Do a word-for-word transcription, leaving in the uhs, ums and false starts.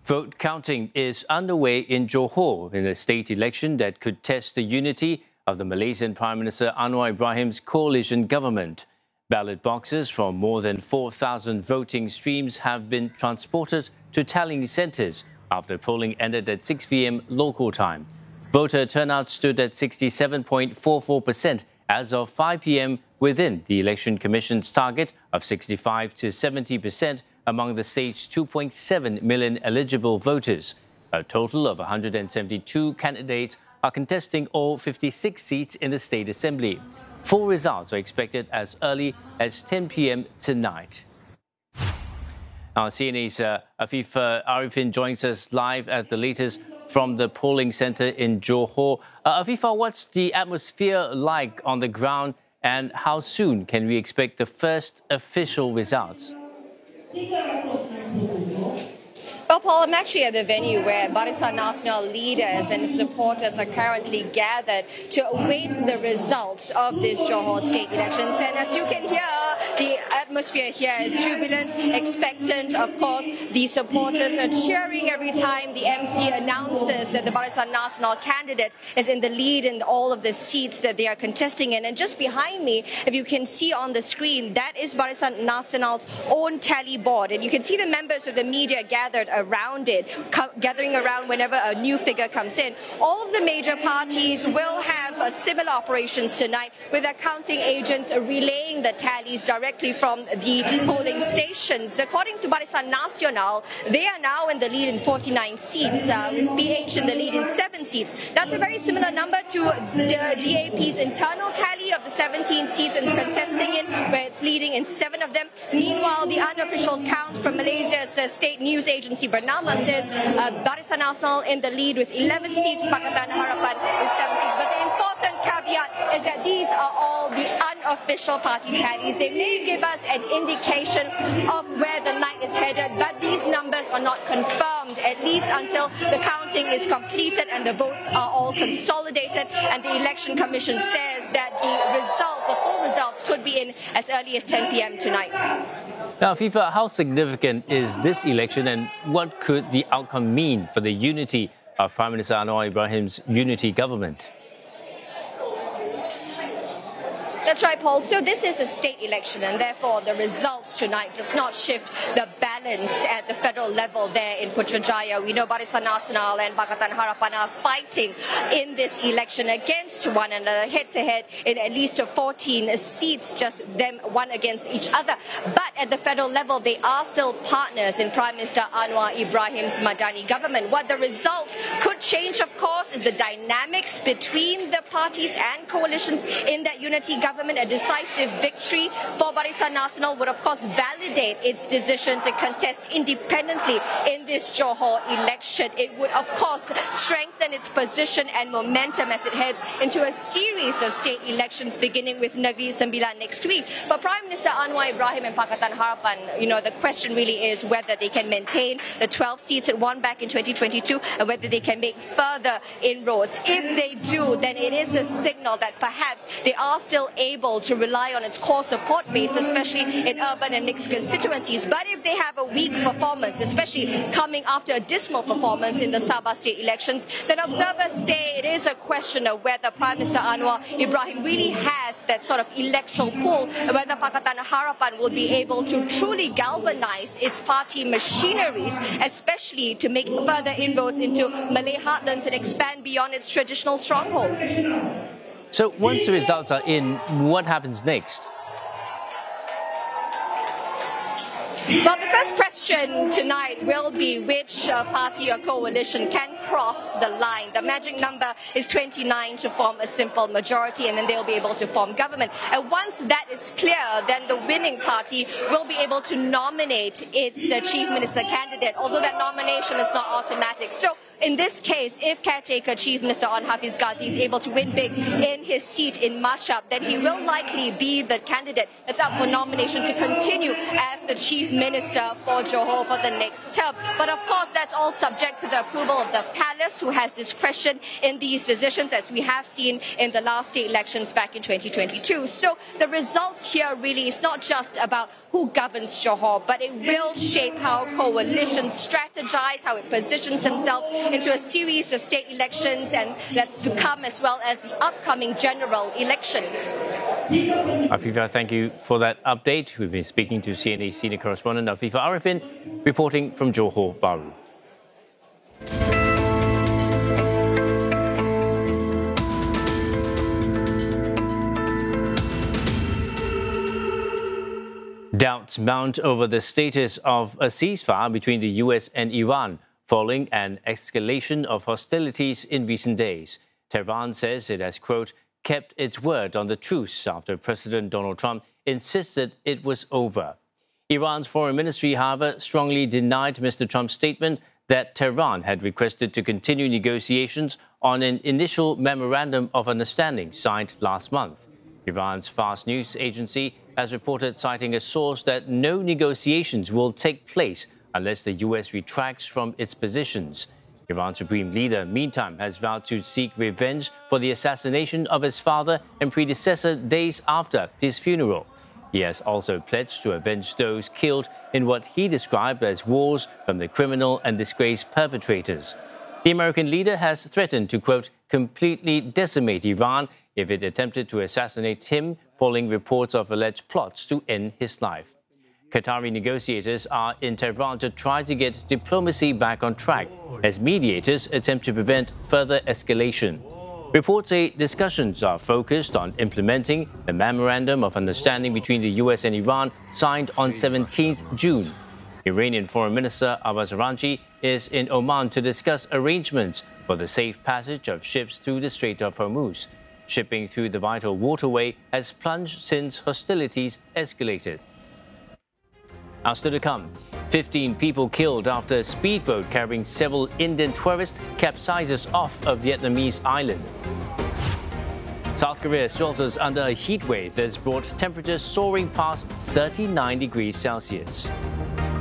Vote counting is underway in Johor in a state election that could test the unity of the Malaysian Prime Minister Anwar Ibrahim's coalition government. Ballot boxes from more than four thousand voting streams have been transported to tallying centres after polling ended at six p m local time. Voter turnout stood at sixty-seven point four four percent as of five p m within the Election Commission's target of sixty-five to seventy percent among the state's two point seven million eligible voters. A total of one hundred seventy-two candidates are contesting all fifty-six seats in the State Assembly. Full results are expected as early as ten p m tonight. Our C N A's uh, Afif uh, Arifin joins us live at the latest from the polling centre in Johor. Uh, Afifa, what's the atmosphere like on the ground, and how soon can we expect the first official results? Well, Paul, I'm actually at the venue where Barisan Nasional leaders and supporters are currently gathered to await the results of this Johor state elections. And as you can hear, the atmosphere here is jubilant, expectant. Of course, the supporters are cheering every time the M C announces that the Barisan Nasional candidate is in the lead in all of the seats that they are contesting in. And just behind me, if you can see on the screen, that is Barisan Nasional's own tally board. And you can see the members of the media gathered around it, gathering around whenever a new figure comes in. All of the major parties will have uh, similar operations tonight, with their counting agents relaying the tallies directly from the polling stations. According to Barisan Nasional, they are now in the lead in forty-nine seats, uh, with B H in the lead in seven seats. That's a very similar number to the D A P's internal tally of the seventeen seats it's contesting in, where it's leading in seven of them. Meanwhile, the unofficial count from Malaysia's uh, state news agency Bernama says uh, Barisan Nasional in the lead with eleven seats, Pakatan Harapan with seven seats. But the important caveat is that these are all the unofficial party tallies. They may give us an indication of where the night is headed, but these numbers are not confirmed, at least until the counting is completed and the votes are all consolidated. And the Election Commission says that the results, the full results, could be in as early as ten p m tonight. Now, FIFA, how significant is this election, and what could the outcome mean for the unity of Prime Minister Anwar Ibrahim's unity government? That's right, Paul. So this is a state election, and therefore the results tonight does not shift the balance at the federal level there in Putrajaya. We know Barisan Nasional and Pakatan Harapan are fighting in this election against one another, head-to-head in at least fourteen seats, just them one against each other. But at the federal level, they are still partners in Prime Minister Anwar Ibrahim's Madani government. What the results could change, of course, is the dynamics between the parties and coalitions in that unity government. A decisive victory for Barisan Nasional would, of course, validate its decision to contest independently in this Johor election. It would, of course, strengthen its position and momentum as it heads into a series of state elections, beginning with Negeri Sembilan next week. For Prime Minister Anwar Ibrahim and Pakatan Harapan, you know, the question really is whether they can maintain the twelve seats it won back in twenty twenty-two and whether they can make further inroads. If they do, then it is a signal that perhaps they are still able to rely on its core support base, especially in urban and mixed constituencies. But if they have a weak performance, especially coming after a dismal performance in the Sabah state elections, then observers say it is a question of whether Prime Minister Anwar Ibrahim really has that sort of electoral pull, and whether Pakatan Harapan will be able to truly galvanize its party machineries, especially to make further inroads into Malay heartlands and expand beyond its traditional strongholds. So once the results are in, what happens next? Well, the first question tonight will be which uh, party or coalition can cross the line. The magic number is twenty-nine to form a simple majority, and then they'll be able to form government. And once that is clear, then the winning party will be able to nominate its uh, chief minister candidate, although that nomination is not automatic. So in this case, if caretaker Chief Minister Onn Hafiz Ghazi is able to win big in his seat in Mashhad, then he will likely be the candidate that's up for nomination to continue as the Chief Minister for Johor for the next term. But of course, that's all subject to the approval of the palace, who has discretion in these decisions, as we have seen in the last state elections back in twenty twenty-two. So the results here really is not just about who governs Johor, but it will shape how coalitions strategize, how it positions himself into a series of state elections and that's to come, as well as the upcoming general election. Afifa, thank you for that update. We've been speaking to C N A senior correspondent Afifa Arifin, reporting from Johor Bahru. Doubts mount over the status of a ceasefire between the U S and Iran following an escalation of hostilities in recent days. Tehran says it has, quote, kept its word on the truce after President Donald Trump insisted it was over. Iran's foreign ministry, however, strongly denied Mister Trump's statement that Tehran had requested to continue negotiations on an initial memorandum of understanding signed last month. Iran's Fars news agency has reported, citing a source, that no negotiations will take place unless the U S retracts from its positions. Iran's supreme leader, meantime, has vowed to seek revenge for the assassination of his father and predecessor days after his funeral. He has also pledged to avenge those killed in what he described as wars from the criminal and disgraced perpetrators. The American leader has threatened to, quote, completely decimate Iran if it attempted to assassinate him, following reports of alleged plots to end his life. Qatari negotiators are in Tehran to try to get diplomacy back on track as mediators attempt to prevent further escalation. Reports say discussions are focused on implementing the Memorandum of Understanding between the U S and Iran signed on seventeenth June. Iranian Foreign Minister Abbas Araghchi is in Oman to discuss arrangements for the safe passage of ships through the Strait of Hormuz. Shipping through the vital waterway has plunged since hostilities escalated. Now, still to come, fifteen people killed after a speedboat carrying several Indian tourists capsizes off a Vietnamese island. South Korea swelters under a heat wave that's brought temperatures soaring past thirty-nine degrees Celsius.